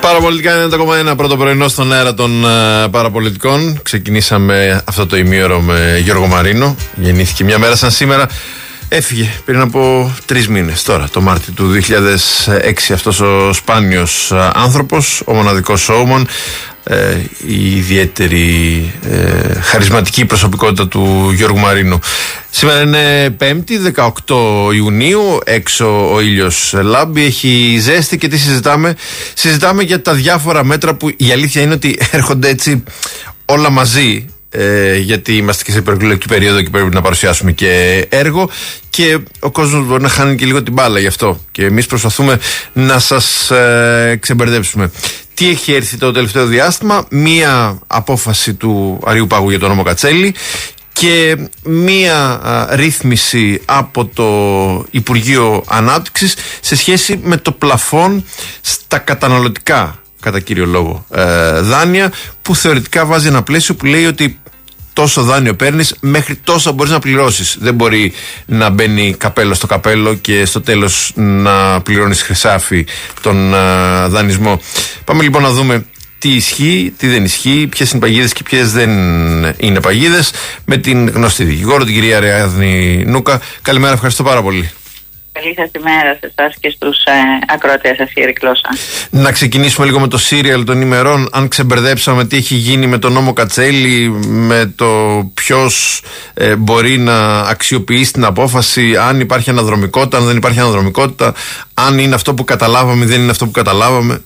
Παραπολιτικά 90,1 πρώτο πρωινό στον αέρα των παραπολιτικών. Ξεκινήσαμε αυτό το ημίωρο με Γιώργο Μαρίνο. Γεννήθηκε μια μέρα σαν σήμερα. Έφυγε πριν από 3 μήνες τώρα, το Μάρτιο του 2006, αυτός ο σπάνιος άνθρωπος, ο μοναδικός showman, η ιδιαίτερη χαρισματική προσωπικότητα του Γιώργου Μαρίνου. Σήμερα είναι 5η, 18 Ιουνίου, έξω ο ήλιος λάμπει, έχει ζέστη και τι συζητάμε? Συζητάμε για τα διάφορα μέτρα που η αλήθεια είναι ότι έρχονται έτσι όλα μαζί. Γιατί είμαστε και σε προεκλογική περίοδο και πρέπει να παρουσιάσουμε και έργο και ο κόσμος μπορεί να χάνει και λίγο την μπάλα γι' αυτό και εμείς προσπαθούμε να σας ξεμπερδέψουμε. Τι έχει έρθει το τελευταίο διάστημα? Μία απόφαση του Αριουπάγου για τον νόμο Κατσέλη και μία ρύθμιση από το Υπουργείο Ανάπτυξης σε σχέση με το πλαφόν στα καταναλωτικά, κατά κύριο λόγο, δάνεια, που θεωρητικά βάζει ένα πλαίσιο που λέει ότι τόσο δάνειο παίρνεις, μέχρι τόσο μπορείς να πληρώσεις. Δεν μπορεί να μπαίνει καπέλο στο καπέλο και στο τέλος να πληρώνεις χρυσάφι τον δανεισμό. Πάμε λοιπόν να δούμε τι ισχύει, τι δεν ισχύει, ποιες είναι παγίδες και ποιες δεν είναι παγίδες, με την γνωστή δικηγόρο, την κυρία Αριάδνη Νούκα. Καλημέρα, ευχαριστώ πάρα πολύ. Καλή σας ημέρα σε εσάς και στους ακροατές σας, η Ερυκλώσα. Να ξεκινήσουμε λίγο με το σύριαλ των ημερών. Αν ξεμπερδέψαμε τι έχει γίνει με τον νόμο Κατσέλη, με το ποιος μπορεί να αξιοποιήσει την απόφαση, αν υπάρχει αναδρομικότητα, αν δεν υπάρχει αναδρομικότητα, αν είναι αυτό που καταλάβαμε ή δεν είναι αυτό που καταλάβαμε.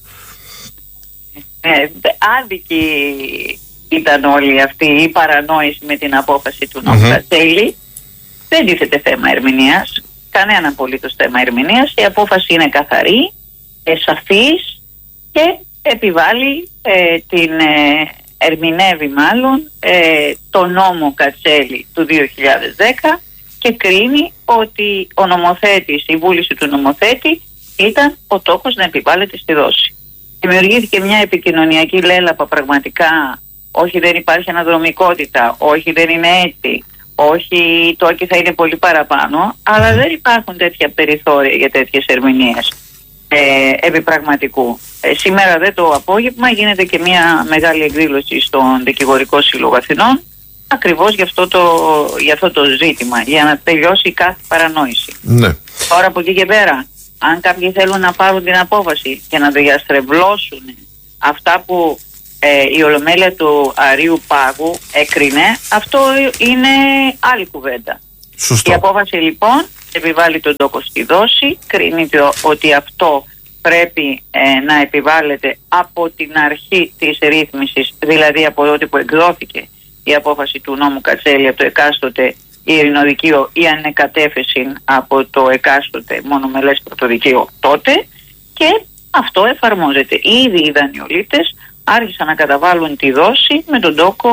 Άδικη ήταν όλη αυτή η παρανόηση με την απόφαση του νόμου Κατσέλη. Δεν τίθεται θέμα ερμηνείας. Κανένα απολύτως θέμα ερμηνείας. Η απόφαση είναι καθαρή, σαφής και επιβάλλει ερμηνεύει μάλλον το νόμο Κατσέλη του 2010 και κρίνει ότι ο νομοθέτης, η βούληση του νομοθέτη ήταν ο τόκος να επιβάλλεται στη δόση. Δημιουργήθηκε μια επικοινωνιακή λέλαπα πραγματικά. Όχι, δεν υπάρχει αναδρομικότητα, όχι, δεν είναι έτσι. Όχι, το όχι θα είναι πολύ παραπάνω, αλλά δεν υπάρχουν τέτοια περιθώρια για τέτοιες ερμηνείες επί πραγματικού. Σήμερα το απόγευμα γίνεται και μια μεγάλη εκδήλωση στον Δικηγορικό Σύλλογο Αθηνών ακριβώς για αυτό το ζήτημα, για να τελειώσει κάθε παρανόηση. Ναι. Τώρα από εκεί και πέρα, αν κάποιοι θέλουν να πάρουν την απόφαση και να διαστρεβλώσουν αυτά που η Ολομέλεια του Αρείου Πάγου έκρινε, αυτό είναι άλλη κουβέντα. Σωστό. Η απόφαση λοιπόν επιβάλλει τον τόκο στη δόση, κρίνει ότι αυτό πρέπει να επιβάλλεται από την αρχή της ρύθμισης, δηλαδή από τότε που εκδόθηκε η απόφαση του νόμου Κατσέλη από το εκάστοτε ειρηνοδικείο ή ανεκατέφεση από το εκάστοτε μονομελές πρωτοδικείο τότε, και αυτό εφαρμόζεται. Ήδη οι δανειολήπτες άρχισαν να καταβάλουν τη δόση με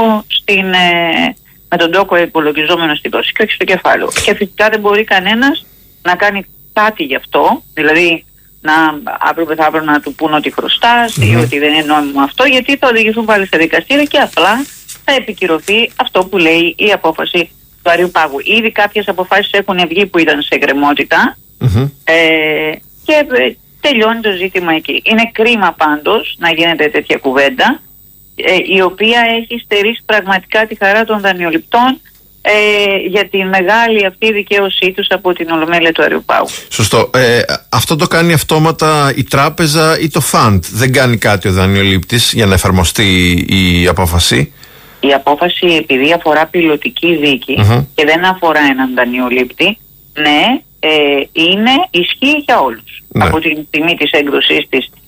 τον τόκο υπολογιζόμενο στη δόση και όχι στο κεφάλαιο. Και φυσικά δεν μπορεί κανένας να κάνει κάτι γι' αυτό, δηλαδή αύριο μεθαύριο να του πούν ότι χρωστάς ή ότι δεν είναι νόμιμο αυτό, γιατί θα οδηγηθούν πάλι στα δικαστήρια και απλά θα επικυρωθεί αυτό που λέει η απόφαση του Αρείου Πάγου. Ήδη κάποιες αποφάσεις έχουν βγει που ήταν σε εκκρεμότητα και τελειώνει το ζήτημα εκεί. Είναι κρίμα πάντως να γίνεται τέτοια κουβέντα, η οποία έχει στερήσει πραγματικά τη χαρά των δανειοληπτών για τη μεγάλη αυτή δικαίωσή τους από την Ολομέλεια του Αριουπάγου. Σωστό. Αυτό το κάνει αυτόματα η τράπεζα ή το φαντ? Δεν κάνει κάτι ο δανειολήπτης για να εφαρμοστεί η απόφαση? Η απόφαση, επειδή αφορά πιλωτική δίκη και δεν αφορά έναν δανειολήπτη, ναι, ισχύει για όλους. Ναι. Από την τιμή της έκδοσης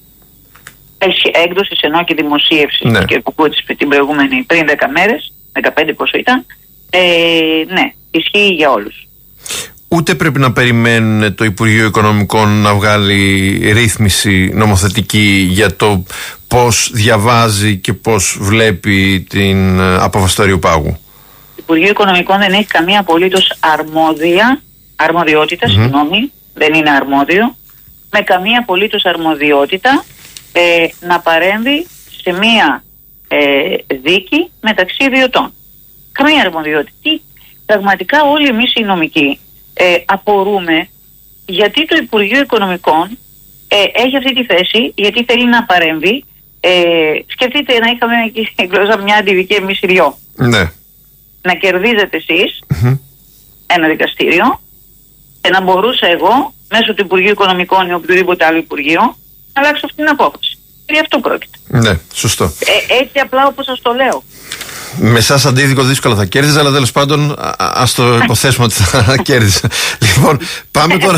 ενώ και δημοσίευσης, ναι, και που την προηγούμενη πριν 10 μέρες, 15 πόσο ήταν, ναι, ισχύει για όλους. Ούτε πρέπει να περιμένουν το Υπουργείο Οικονομικών να βγάλει ρύθμιση νομοθετική για το πώς διαβάζει και πώς βλέπει την απόφαση του Αριουπάγου? Το Υπουργείο Οικονομικών δεν έχει καμία απολύτως αρμοδιότητα, δεν είναι αρμόδιο, με καμία απολύτως αρμοδιότητα να παρέμβει σε μία δίκη μεταξύ ιδιωτών. Καμία αρμοδιότητα. Πραγματικά όλοι εμείς οι νομικοί απορούμε γιατί το Υπουργείο Οικονομικών έχει αυτή τη θέση, γιατί θέλει να παρέμβει Σκεφτείτε να είχαμε εκεί γλώσσα μια αντιδική εμείς οι δυο. Ναι. Να κερδίζετε εσείς ένα δικαστήριο και να μπορούσα εγώ μέσω του Υπουργείου Οικονομικών ή οποιοδήποτε άλλο Υπουργείο να αλλάξω αυτή την απόφαση. Γι' αυτό πρόκειται. Ναι, σωστό. Έτσι απλά όπως σας το λέω. Με εσάς αντίδικο δύσκολα θα κέρδιζα, αλλά τέλος πάντων ας το υποθέσουμε ότι θα κέρδιζα. Λοιπόν, πάμε τώρα.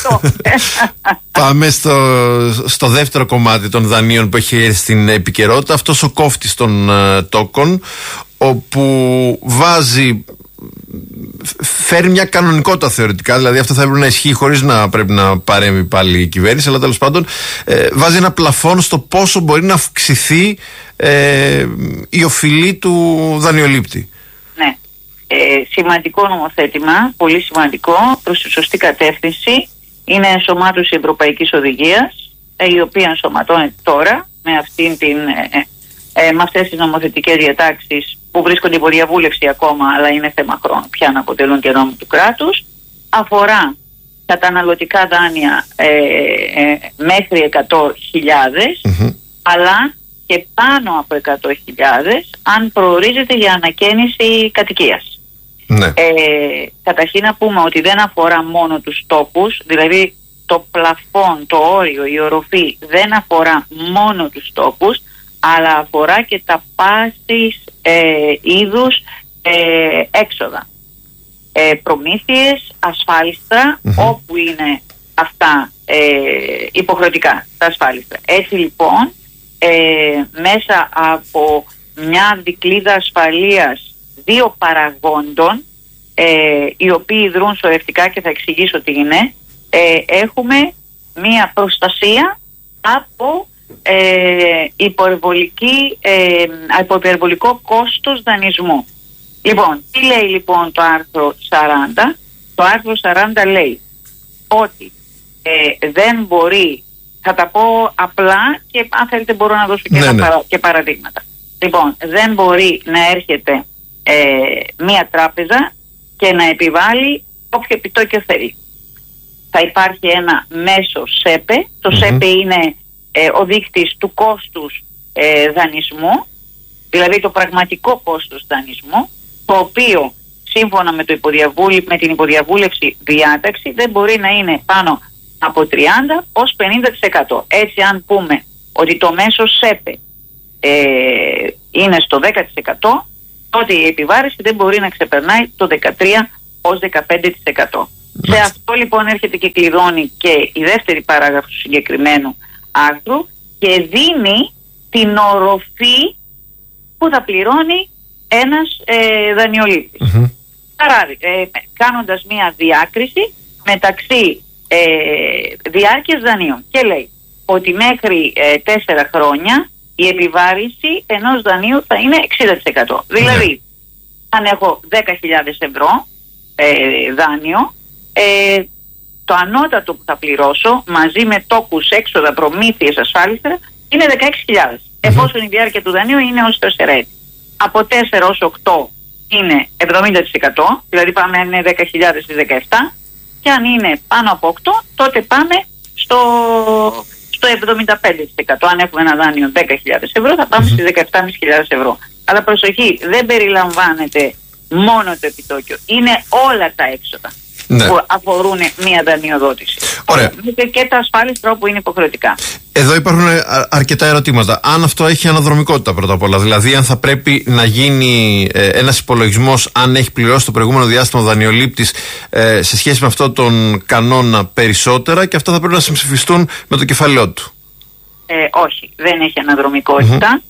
Πάμε στο δεύτερο κομμάτι των δανείων που έχει έρθει στην επικαιρότητα. Αυτός ο κόφτης των τόκων, όπου φέρει μια κανονικότητα θεωρητικά, δηλαδή αυτό θα έπρεπε να ισχύει χωρίς να πρέπει να παρέμβει πάλι η κυβέρνηση, αλλά τέλος πάντων βάζει ένα πλαφόν στο πόσο μπορεί να αυξηθεί η οφειλή του δανειολήπτη. Ναι. Σημαντικό νομοθέτημα, πολύ σημαντικό, προς τη σωστή κατεύθυνση. Είναι ενσωμάτωση Ευρωπαϊκής Οδηγίας, η οποία ενσωματώνεται τώρα με αυτές τις νομοθετικές διατάξεις που βρίσκονται υπό διαβούλευση ακόμα, αλλά είναι θέμα χρόνου πια να αποτελούν και νόμο του κράτους. Αφορά καταναλωτικά δάνεια μέχρι 100.000, αλλά και πάνω από 100.000 αν προορίζεται για ανακαίνιση κατοικίας. Ναι. Καταρχήν να πούμε ότι δεν αφορά μόνο τους τόκους, δηλαδή το πλαφόν, το όριο, η οροφή δεν αφορά μόνο τους τόκους, αλλά αφορά και τα πάσης είδους έξοδα. Προμήθειες, ασφάλιστρα, όπου είναι αυτά υποχρεωτικά τα ασφάλιστρα. Έτσι λοιπόν, μέσα από μια δικλείδα ασφαλείας δύο παραγόντων, οι οποίοι δρούν σωρευτικά και θα εξηγήσω τι είναι, έχουμε μια προστασία από υπερβολικό κόστος δανεισμού. Λοιπόν, τι λέει λοιπόν το άρθρο 40? Το άρθρο 40 λέει ότι δεν μπορεί, θα τα πω απλά και αν θέλετε μπορώ να δώσω και παραδείγματα. Λοιπόν, δεν μπορεί να έρχεται μία τράπεζα και να επιβάλλει όποιο επιτόκιο θέλει. Θα υπάρχει ένα μέσο ΣΕΠΕ. Το ΣΕΠΕ είναι ο δείκτης του κόστους δανεισμού, δηλαδή το πραγματικό κόστος δανεισμού, το οποίο σύμφωνα με την υποδιαβούλευση διάταξη δεν μπορεί να είναι πάνω από 30 ως 50%. Έτσι αν πούμε ότι το μέσο ΣΕΠΕ είναι στο 10%, τότε η επιβάρηση δεν μπορεί να ξεπερνάει το 13 ως 15%. Σε αυτό λοιπόν έρχεται και κλειδώνει και η δεύτερη παράγραφος του συγκεκριμένου άρθρου και δίνει την οροφή που θα πληρώνει ένας δανειολήπτης. Κάνοντας μία διάκριση μεταξύ διάρκειας δανείων και λέει ότι μέχρι 4 χρόνια η επιβάρηση ενός δανείου θα είναι 60%. Δηλαδή, αν έχω 10.000 ευρώ δάνειο, το ανώτατο που θα πληρώσω μαζί με τόκους, έξοδα, προμήθειες, ασφάλιστρα είναι 16.000. Εφόσον η διάρκεια του δανείου είναι ως 4 έτη. Από 4 ως 8 είναι 70%, δηλαδή πάμε αν είναι 10.000 στις 17, και αν είναι πάνω από 8 τότε πάμε στο 75%. Αν έχουμε ένα δάνειο 10.000 ευρώ θα πάμε στις 17.500 ευρώ. Αλλά προσοχή, δεν περιλαμβάνεται μόνο το επιτόκιο, είναι όλα τα έξοδα που αφορούν μία δανειοδότηση. Ωραία. Και τα ασφάλιστρα που είναι υποχρεωτικά. Εδώ υπάρχουν αρκετά ερωτήματα. Αν αυτό έχει αναδρομικότητα πρώτα απ' όλα, δηλαδή αν θα πρέπει να γίνει ένας υπολογισμός αν έχει πληρώσει το προηγούμενο διάστημα ο δανειολήπτης σε σχέση με αυτό τον κανόνα περισσότερα, και αυτά θα πρέπει να συμψηφιστούν με το κεφάλαιό του. Όχι, δεν έχει αναδρομικότητα.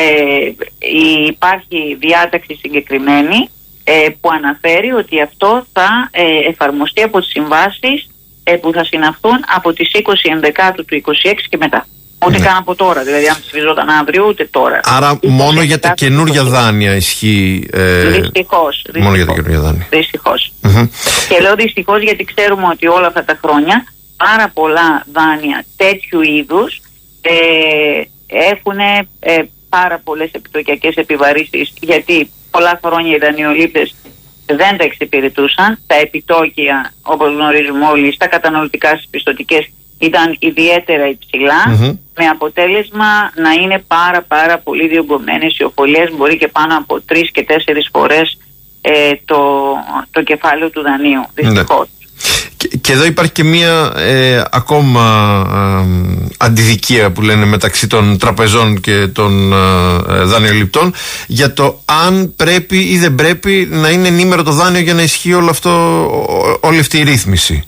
Υπάρχει διάταξη συγκεκριμένη που αναφέρει ότι αυτό θα εφαρμοστεί από τις συμβάσεις που θα συναυθούν από τις 20 Ενδεκάτου του 26 και μετά. Ούτε καν από τώρα, δηλαδή αν ψηφιζόταν αύριο ούτε τώρα. Άρα μόνο για τα καινούργια δάνεια ισχύει. Δυστυχώς. Μόνο για τα καινούργια δάνεια. Δυστυχώς. Και λέω δυστυχώς γιατί ξέρουμε ότι όλα αυτά τα χρόνια πάρα πολλά δάνεια τέτοιου είδους έχουν πάρα πολλές επιτοκιακές επιβαρύσεις, γιατί πολλά χρόνια οι δανειολήπτες δεν τα εξυπηρετούσαν. Τα επιτόκια, όπως γνωρίζουμε όλοι, στα καταναλωτικά, στις πιστωτικές ήταν ιδιαίτερα υψηλά, με αποτέλεσμα να είναι πάρα πολύ διωγγωμένες οι οφολίες, μπορεί και πάνω από 3 και 4 φορές το κεφάλαιο του δανείου, δυστυχώς. Και εδώ υπάρχει και μία ακόμα αντιδικία που λένε μεταξύ των τραπεζών και των δανειοληπτών για το αν πρέπει ή δεν πρέπει να είναι ενήμερο το δάνειο για να ισχύει όλη αυτή η ρύθμιση.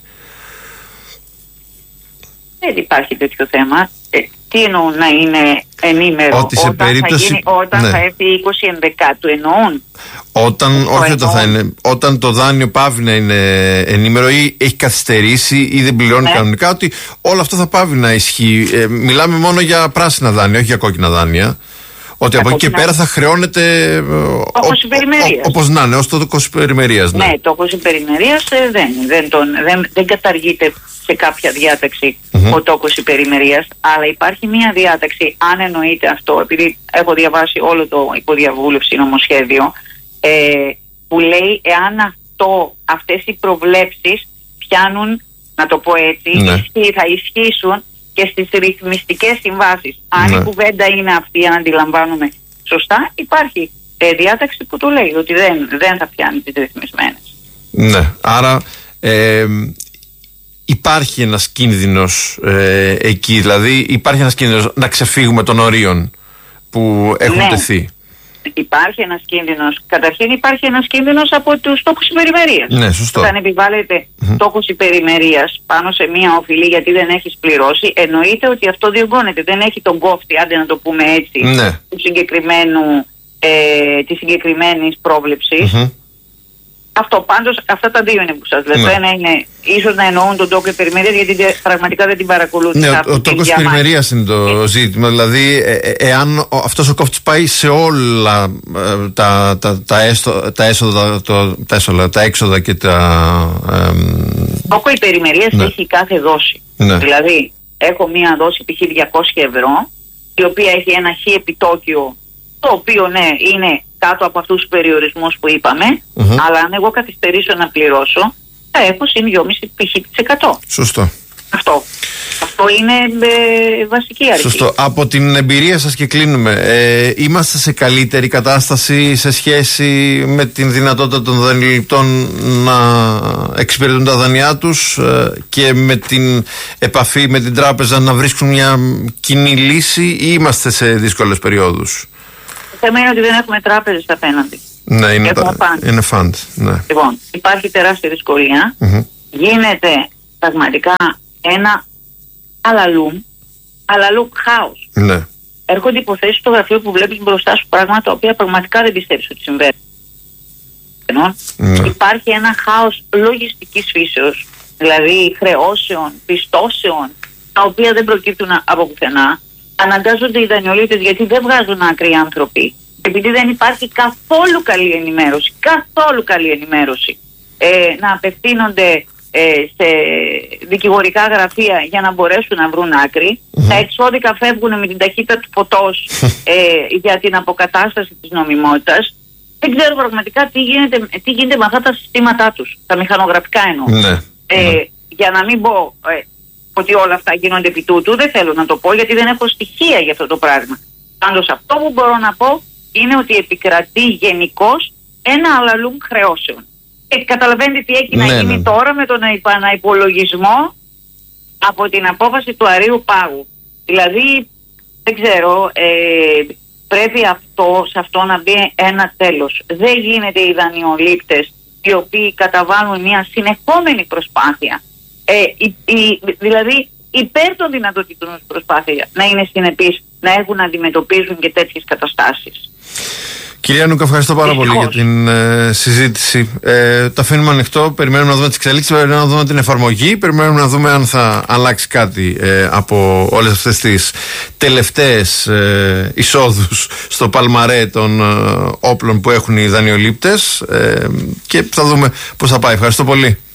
Δεν υπάρχει τέτοιο θέμα. Τι εννοούν να είναι ενήμερο? Ότι σε περίπτωση... Όταν θα έρθει 20 ενδεκάτου εννοούν. Όταν το δάνειο πάβει να είναι ενήμερο ή έχει καθυστερήσει ή δεν πληρώνει κανονικά, ότι όλο αυτό θα πάβει να ισχύει. Μιλάμε μόνο για πράσινα δάνεια, όχι για κόκκινα δάνεια. Ότι από εκεί και πέρα θα χρεώνεται όπως να είναι, ως το τόκος υπερημερίας. Ναι, τόκος υπερημερίας δεν καταργείται σε κάποια διάταξη ο τόκος υπερημερίας, αλλά υπάρχει μια διάταξη, αν εννοείται αυτό, επειδή έχω διαβάσει όλο το υποδιαβούλευση νομοσχέδιο, που λέει εάν αυτές οι προβλέψεις πιάνουν, να το πω έτσι, θα ισχύσουν και στις ρυθμιστικές συμβάσεις. Αν η κουβέντα είναι αυτή, αν αντιλαμβάνουμε σωστά, υπάρχει διάταξη που το λέει ότι δεν θα πιάνει τις ρυθμισμένες. Ναι, άρα υπάρχει ένας κίνδυνος εκεί, δηλαδή υπάρχει ένας κίνδυνος να ξεφύγουμε των ορίων που έχουν τεθεί. Υπάρχει ένας κίνδυνος. Καταρχήν υπάρχει ένας κίνδυνος από τους τόκους υπερημερίας. Ναι, σωστό. Όταν επιβάλλεται τόκος υπερημερίας πάνω σε μία οφειλή γιατί δεν έχεις πληρώσει, εννοείται ότι αυτό διωγγώνεται. Δεν έχει τον κόφτη, άντε να το πούμε έτσι, της συγκεκριμένης πρόβλεψης. Αυτό πάντως, αυτά τα δύο είναι που σας λέω. Ένα είναι ίσως να εννοούν τον τόκο υπερημερίας, γιατί πραγματικά δεν την παρακολούθησα. Ναι, ο τόκος υπερημερίας είναι το ζήτημα. Δηλαδή, εάν αυτός ο κόφτης πάει σε όλα τα έξοδα και τα. Τόκο υπερημερίας έχει κάθε δόση. Δηλαδή, έχω μία δόση π.χ. 200 ευρώ, η οποία έχει ένα χ επιτόκιο, το οποίο είναι κάτω από αυτούς τους περιορισμούς που είπαμε, αλλά αν εγώ καθυστερήσω να πληρώσω, θα έχω συν 2,5%. Σωστό. Αυτό είναι βασική αρχή. Σωστό. Από την εμπειρία σας και κλείνουμε, είμαστε σε καλύτερη κατάσταση σε σχέση με την δυνατότητα των δανειοληπτών να εξυπηρετούν τα δανειά τους και με την επαφή με την τράπεζα να βρίσκουν μια κοινή λύση, ή είμαστε σε δύσκολες περιόδους? Το θέμα είναι ότι δεν έχουμε τράπεζες απέναντι. Ναι, είναι fund. Ναι. Λοιπόν, υπάρχει τεράστια δυσκολία. Γίνεται πραγματικά ένα αλαλούμ χάος. Ναι. Έρχονται υποθέσεις στο γραφείο που βλέπεις μπροστά σου πράγματα τα οποία πραγματικά δεν πιστεύεις ότι συμβαίνουν. Υπάρχει ένα χάος λογιστικής φύσεως, δηλαδή χρεώσεων, πιστώσεων, τα οποία δεν προκύπτουν από πουθενά. Αναγκάζονται οι δανειολήπτες, γιατί δεν βγάζουν άκρη οι άνθρωποι, επειδή δεν υπάρχει καθόλου καλή ενημέρωση, να απευθύνονται σε δικηγορικά γραφεία για να μπορέσουν να βρουν άκρη. Τα εξώδικα φεύγουν με την ταχύτητα του φωτός για την αποκατάσταση της νομιμότητας. Δεν ξέρω πραγματικά τι γίνεται με αυτά τα συστήματά τους, τα μηχανογραφικά εννοώ. Για να μην πω ότι όλα αυτά γίνονται επί τούτου, δεν θέλω να το πω γιατί δεν έχω στοιχεία για αυτό το πράγμα. Πάντως αυτό που μπορώ να πω είναι ότι επικρατεί γενικώς ένα αλαλούμ χρεώσεων. Καταλαβαίνετε τι έχει να γίνει τώρα με τον επαναυπολογισμό από την απόφαση του Αρείου Πάγου. Δηλαδή, δεν ξέρω, πρέπει σε αυτό να μπει ένα τέλος. Δεν γίνεται οι δανειολήπτες οι οποίοι καταβάλουν μια συνεχόμενη προσπάθεια, δηλαδή υπέρ των δυνατοτήτων της προσπάθεια, να είναι συνεπείς, να έχουν να αντιμετωπίζουν και τέτοιες καταστάσεις. Κυρία Νούκα, ευχαριστώ πάρα πολύ για την συζήτηση. Το αφήνουμε ανοιχτό. Περιμένουμε να δούμε τις εξελίξεις, περιμένουμε να δούμε την εφαρμογή, περιμένουμε να δούμε αν θα αλλάξει κάτι από όλες αυτές τις τελευταίες εισόδους στο παλμαρέ των όπλων που έχουν οι δανειολήπτες, και θα δούμε πώς θα πάει. Ευχαριστώ πολύ.